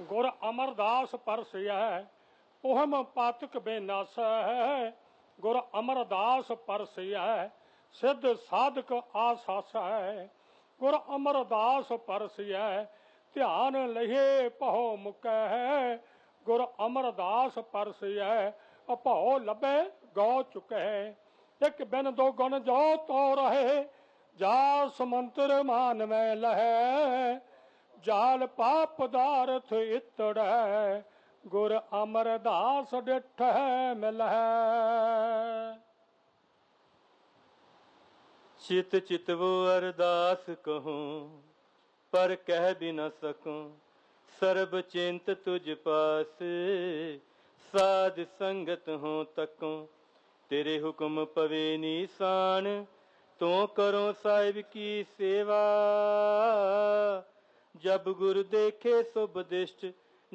गुर Amar Das Persia ohm पातक बेनासै। गुर अमरदास परसिया सिद्ध साधक आसासै। गुर अमरदास परसिया ध्यान लहे पहो मुकै। गुर अमरदास परसिया अपहो लभे गौ चुकै। एक बिन दो गुण जो तो रहे जा समंतर मान में लहै। जाल पाप पदार्थ इतड़ै गुर अमरदास डिठ मिलहै। चित चितवो अरदास कहूँ पर कह भी न सकूँ। सर्ब चिंत तुझ पास साध संगत हो तकूँ। तेरे हुक्म पवे निशान तो करो साहिब की सेवा। जब गुरु देखे सो बदिष्ट